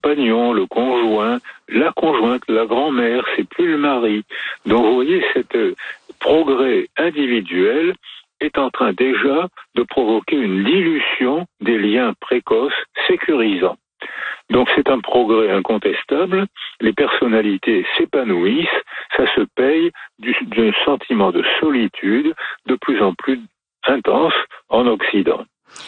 compagnon, le conjoint, la conjointe, la grand-mère, c'est plus le mari. Donc vous voyez, cet progrès individuel est en train déjà de provoquer une dilution des liens précoces sécurisants. Donc c'est un progrès incontestable, les personnalités s'épanouissent, ça se paye d'un sentiment de solitude de plus en plus intense en Occident.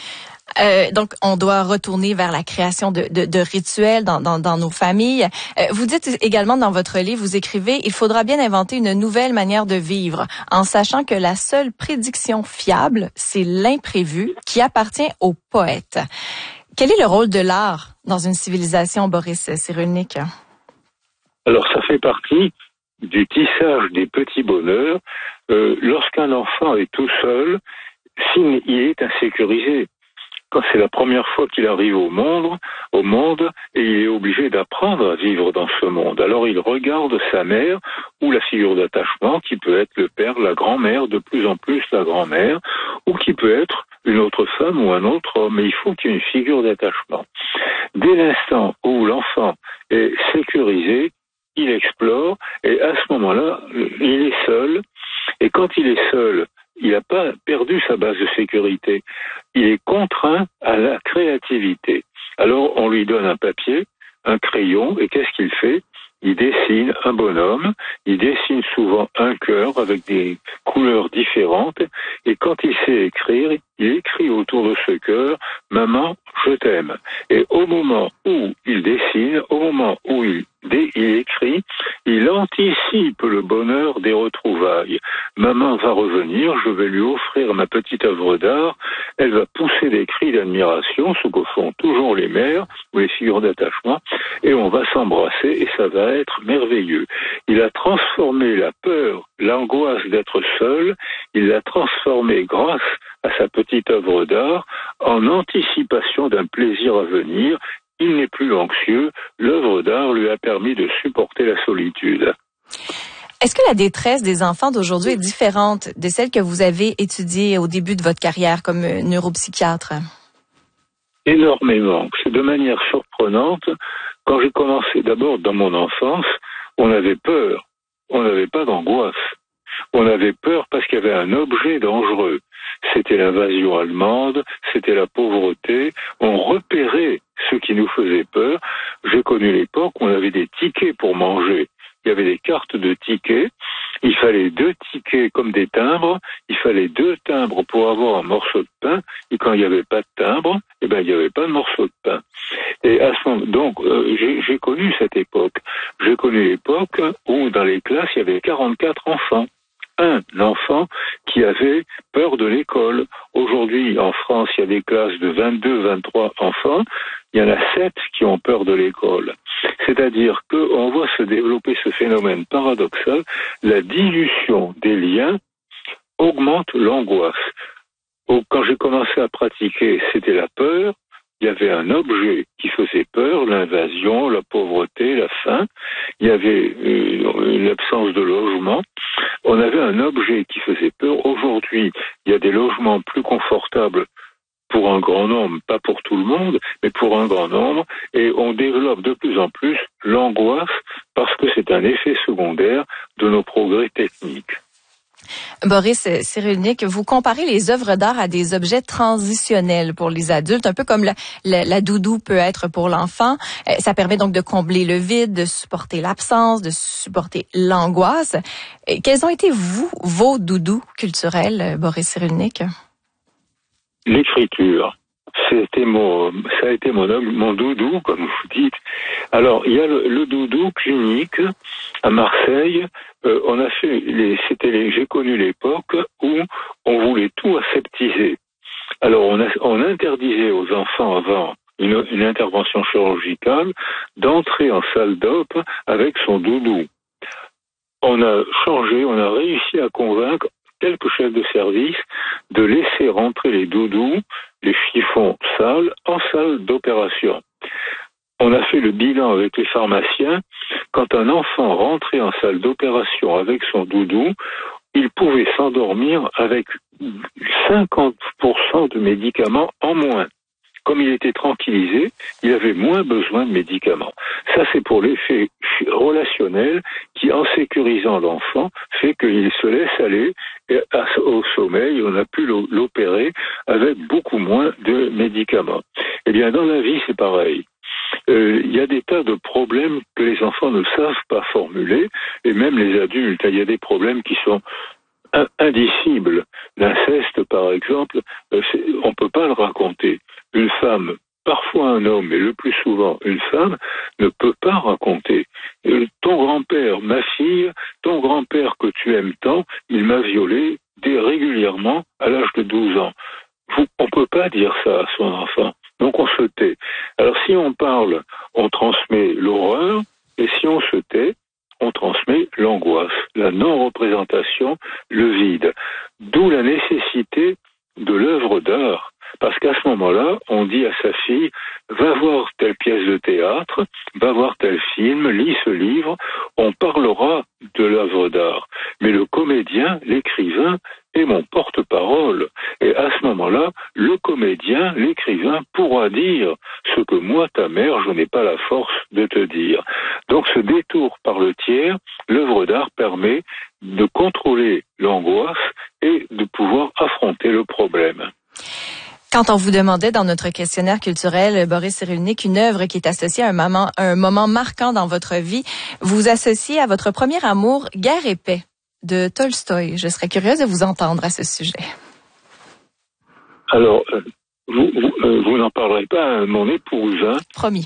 Donc, on doit retourner vers la création de rituels dans nos familles. Vous dites également dans votre livre, vous écrivez, il faudra bien inventer une nouvelle manière de vivre, en sachant que la seule prédiction fiable, c'est l'imprévu qui appartient aux poètes. Quel est le rôle de l'art dans une civilisation, Boris Cyrulnik? Alors, ça fait partie du tissage des petits bonheurs. Lorsqu'un enfant est tout seul, il est insécurisé. Quand c'est la première fois qu'il arrive au monde, et il est obligé d'apprendre à vivre dans ce monde. Alors il regarde sa mère ou la figure d'attachement qui peut être le père, la grand-mère, de plus en plus la grand-mère, ou qui peut être une autre femme ou un autre homme. Mais il faut qu'il y ait une figure d'attachement. Dès l'instant où l'enfant est sécurisé, il explore et à ce moment-là, il est seul. Et quand il est seul, il n'a pas perdu sa base de sécurité. Il est contraint à la créativité. Alors, on lui donne un papier, un crayon, et qu'est-ce qu'il fait? Il dessine un bonhomme, il dessine souvent un cœur avec des couleurs différentes, et quand il sait écrire, il écrit autour de ce cœur « Maman, je t'aime ». Et au moment où il dessine, au moment où il écrit, il anticipe le bonheur des retrouvailles. Maman va revenir, je vais lui offrir ma petite œuvre d'art, elle va pousser des cris d'admiration, ce que font toujours les mères ou les figures d'attachement, et on va s'embrasser et ça va être merveilleux. Il a transformé la peur, l'angoisse d'être seul, il l'a transformé grâce à sa petite œuvre d'art en anticipation d'un plaisir à venir. Il n'est plus anxieux, l'œuvre d'art lui a permis de supporter la solitude. Est-ce que la détresse des enfants d'aujourd'hui est différente de celle que vous avez étudiée au début de votre carrière comme neuropsychiatre? Énormément. C'est de manière surprenante. Quand j'ai commencé d'abord dans mon enfance, on avait peur. On n'avait pas d'angoisse. On avait peur parce qu'il y avait un objet dangereux. C'était l'invasion allemande, c'était la pauvreté. On repérait ce qui nous faisait peur. J'ai connu l'époque où on avait des tickets pour manger. Il y avait des cartes de tickets. Il fallait 2 tickets comme des timbres. Il fallait 2 timbres pour avoir un morceau de pain. Et quand il n'y avait pas de timbre, il n'y avait pas de morceau de pain. Et à ce moment, donc, j'ai connu cette époque. J'ai connu l'époque où dans les classes, il y avait 44 enfants. Un enfant qui avait peur de l'école. Aujourd'hui, en France, il y a des classes de 22, 23 enfants. Il y en a 7 qui ont peur de l'école. C'est-à-dire qu'on voit se développer ce phénomène paradoxal. La dilution des liens augmente l'angoisse. Quand j'ai commencé à pratiquer, c'était la peur. Il y avait un objet qui faisait peur, l'invasion, la pauvreté, la faim. Il y avait l'absence de logement. On avait un objet qui faisait peur. Aujourd'hui, il y a des logements plus confortables pour un grand nombre, pas pour tout le monde, mais pour un grand nombre. Et on développe de plus en plus l'angoisse parce que c'est un effet secondaire de nos progrès techniques. Boris Cyrulnik, vous comparez les œuvres d'art à des objets transitionnels pour les adultes, un peu comme la doudou peut être pour l'enfant. Ça permet donc de combler le vide, de supporter l'absence, de supporter l'angoisse. Quels ont été, vos doudous culturels, Boris Cyrulnik? L'écriture. Ça a été mon doudou, comme vous dites. Alors, il y a le doudou clinique à Marseille. J'ai connu l'époque où on voulait tout aseptiser. Alors, on interdisait aux enfants avant une intervention chirurgicale d'entrer en salle d'op avec son doudou. On a réussi à convaincre quelques chefs de service de laisser rentrer les doudous, les chiffons sales, en salle d'opération. On a fait le bilan avec les pharmaciens. Quand un enfant rentrait en salle d'opération avec son doudou, il pouvait s'endormir avec 50% de médicaments en moins. comme il était tranquillisé, il avait moins besoin de médicaments. Ça, c'est pour l'effet relationnel qui, en sécurisant l'enfant, fait qu'il se laisse aller au sommeil. On a pu l'opérer avec beaucoup moins de médicaments. Eh bien, dans la vie, c'est pareil. Il y a des tas de problèmes que les enfants ne savent pas formuler, et même les adultes. Il y a des problèmes qui sont indicibles. L'inceste, par exemple, on ne peut pas le raconter. Une femme, parfois un homme, mais le plus souvent une femme, ne peut pas raconter. Ton grand-père, ma fille, ton grand-père que tu aimes tant, il m'a violée régulièrement à l'âge de 12 ans. On ne peut pas dire ça à son enfant. Donc on se tait. Alors si on parle, on transmet l'horreur, et si on se tait, on transmet l'angoisse, la non-représentation, le vide. D'où la nécessité de l'œuvre d'art. Parce qu'à ce moment-là, on dit à sa fille, va voir telle pièce de théâtre, va voir tel film, lis ce livre, on parlera de l'œuvre d'art. Mais le comédien, l'écrivain, est mon porte-parole. Et à ce moment-là, le comédien, l'écrivain, pourra dire ce que moi, ta mère, je n'ai pas la force de te dire. Donc ce détour par le tiers, l'œuvre d'art permet de contrôler l'angoisse et de pouvoir affronter le problème. Quand on vous demandait dans notre questionnaire culturel, Boris Cyrulnik, une œuvre qui est associée à un moment marquant dans votre vie, vous associez à votre premier amour Guerre et paix de Tolstoï. Je serais curieuse de vous entendre à ce sujet. Alors, vous n'en parlerez pas à mon épouse, hein? Promis.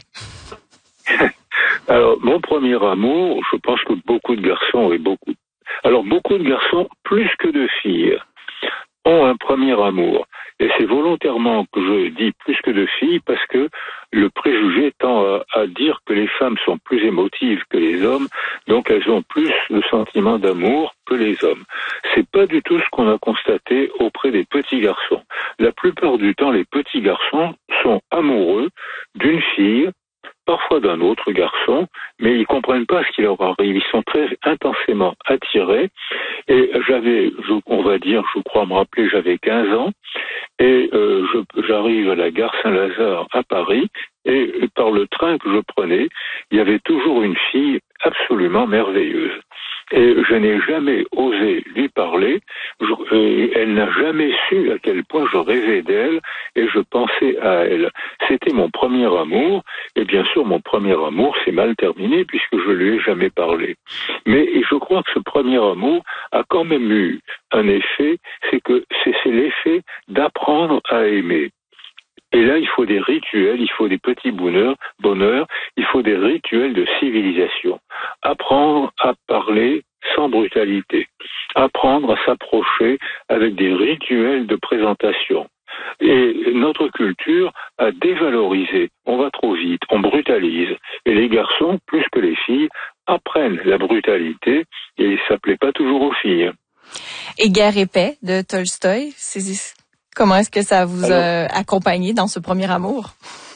Alors, mon premier amour, je pense que beaucoup de garçons beaucoup de garçons, plus que de filles, ont un premier amour. Et c'est volontairement que je dis plus que de filles parce que le préjugé tend à dire que les femmes sont plus émotives que les hommes, donc elles ont plus de sentiments d'amour que les hommes. C'est pas du tout ce qu'on a constaté auprès des petits garçons. La plupart du temps, les petits garçons sont amoureux d'une fille, parfois d'un autre garçon, mais ils comprennent pas ce qui leur arrive. Ils sont très intensément attirés. Et je crois me rappeler, j'avais 15 ans, et j'arrive à la gare Saint-Lazare à Paris, et par le train que je prenais, il y avait toujours une fille absolument merveilleuse. Et je n'ai jamais osé lui parler, elle n'a jamais su à quel point je rêvais d'elle et je pensais à elle. C'était mon premier amour, et bien sûr mon premier amour s'est mal terminé puisque je lui ai jamais parlé. Mais je crois que ce premier amour a quand même eu un effet, c'est l'effet d'apprendre à aimer. Et là, il faut des rituels, il faut des petits bonheurs, il faut des rituels de civilisation. Apprendre à parler sans brutalité. Apprendre à s'approcher avec des rituels de présentation. Et notre culture a dévalorisé. On va trop vite, on brutalise. Et les garçons, plus que les filles, apprennent la brutalité et ça plaît pas toujours aux filles. Et Guerre et paix de Tolstoï, comment est-ce que ça vous a accompagné dans ce premier amour?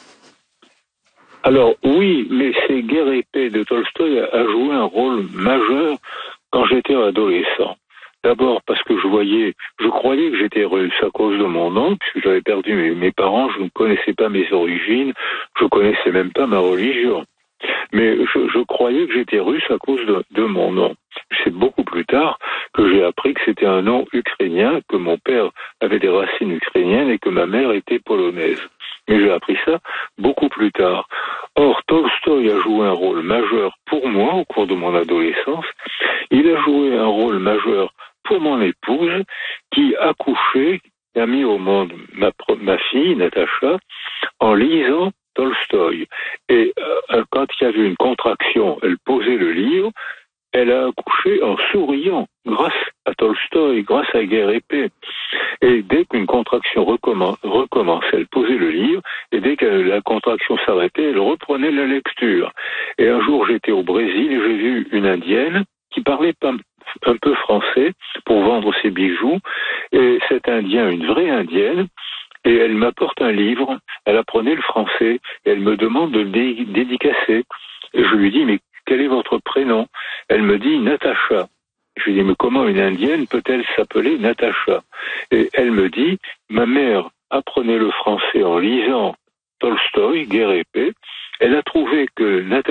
Alors oui, mais ces Guerre et paix de Tolstoï a joué un rôle majeur quand j'étais adolescent. D'abord parce que je croyais que j'étais russe à cause de mon nom, puisque j'avais perdu mes parents, je ne connaissais pas mes origines, je connaissais même pas ma religion. Mais je croyais que j'étais russe à cause de mon nom. C'est beaucoup plus tard que j'ai appris que c'était un nom ukrainien, que mon père avait des racines ukrainiennes et que ma mère était polonaise. Mais j'ai appris ça beaucoup plus tard. Or, Tolstoï a joué un rôle majeur pour moi au cours de mon adolescence. Il a joué un rôle majeur pour mon épouse qui a couché, a mis au monde ma fille, Natacha, en lisant Tolstoï. Et quand il y avait une contraction, elle posait le livre, elle a accouché en souriant, grâce à Tolstoï, grâce à Guerre et paix. Et dès qu'une contraction recommençait, elle posait le livre, et dès que la contraction s'arrêtait, elle reprenait la lecture. Et un jour, j'étais au Brésil et j'ai vu une Indienne qui parlait un peu français pour vendre ses bijoux. Et cet Indien, une vraie Indienne, et elle m'apporte un livre, elle apprenait le français, et elle me demande de le dédicacer. Et je lui dis, mais quel est votre prénom? Elle me dit Natacha. Je lui dis, mais comment une Indienne peut-elle s'appeler Natacha? Et elle me dit, ma mère apprenait le français en lisant Tolstoï, Guerre et paix. Elle a trouvé que